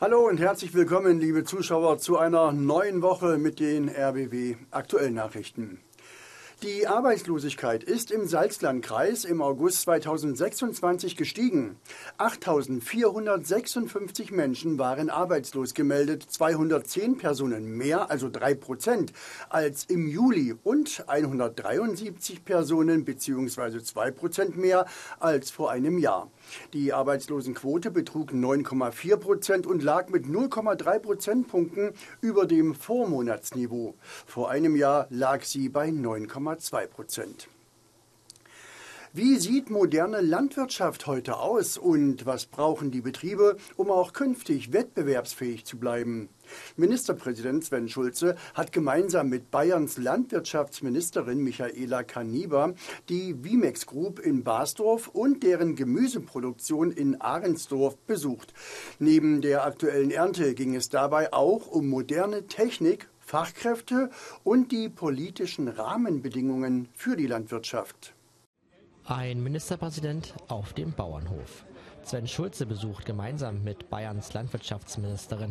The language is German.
Hallo und herzlich willkommen, liebe Zuschauer, zu einer neuen Woche mit den RBB Aktuellnachrichten. Die Arbeitslosigkeit ist im Salzlandkreis im August 2026 gestiegen. 8.456 Menschen waren arbeitslos gemeldet, 210 Personen mehr, also 3%, als im Juli und 173 Personen bzw. 2% mehr als vor einem Jahr. Die Arbeitslosenquote betrug 9,4% und lag mit 0,3 Prozentpunkten über dem Vormonatsniveau. Vor einem Jahr lag sie bei 9,2%. Wie sieht moderne Landwirtschaft heute aus und was brauchen die Betriebe, um auch künftig wettbewerbsfähig zu bleiben? Ministerpräsident Sven Schulze hat gemeinsam mit Bayerns Landwirtschaftsministerin Michaela Kaniber die Vimex Group in Basdorf und deren Gemüseproduktion in Ahrensdorf besucht. Neben der aktuellen Ernte ging es dabei auch um moderne Technik, Fachkräfte und die politischen Rahmenbedingungen für die Landwirtschaft. Ein Ministerpräsident auf dem Bauernhof. Sven Schulze besucht gemeinsam mit Bayerns Landwirtschaftsministerin